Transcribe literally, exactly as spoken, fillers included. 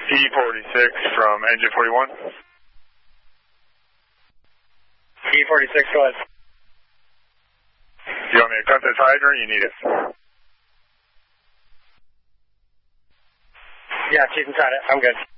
E forty-six from engine forty-one. E forty-six, go ahead. You want me to cut this hydrant or you need it? Yeah, if you can cut it, I'm good.